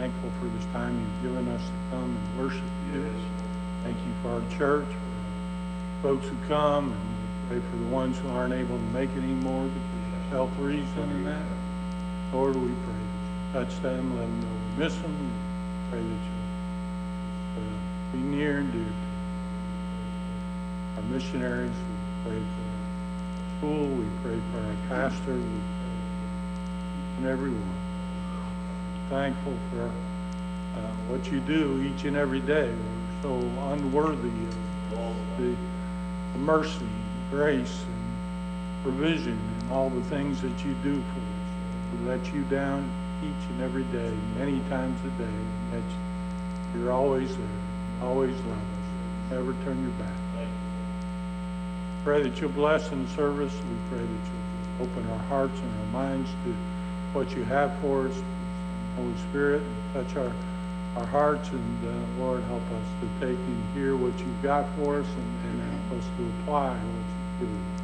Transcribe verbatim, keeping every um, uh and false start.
thankful for this time you've given us to come and worship you. Thank you for our church, for folks who come, and we pray for the ones who aren't able to make it anymore because of health reason and that. Lord, we pray that you touch them, let them know we miss them. We pray that you uh, be near and dear to our missionaries. We pray for our school. We pray for our pastor. We pray for each and every one. Thankful for uh, what you do each and every day. We're so unworthy of the, the mercy, and grace, and provision, and all the things that you do for us. We let you down each and every day, many times a day, and yet you're always there. You always love us. Never turn your back. Pray that you'll bless in the service. We pray that you'll open our hearts and our minds to what you have for us. Holy Spirit, touch our, our hearts, and uh, Lord, help us to take and hear what you've got for us, and, and help us to apply what you've given us.